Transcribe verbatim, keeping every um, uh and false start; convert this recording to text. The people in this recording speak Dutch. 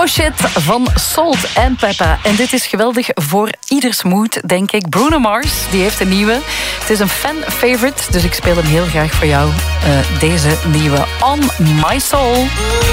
Oh shit van Salt en Peppa. En dit is geweldig voor ieders moed, denk ik. Bruno Mars, die heeft een nieuwe. Het is een fan-favorite, dus ik speel hem heel graag voor jou. Uh, deze nieuwe On My Soul.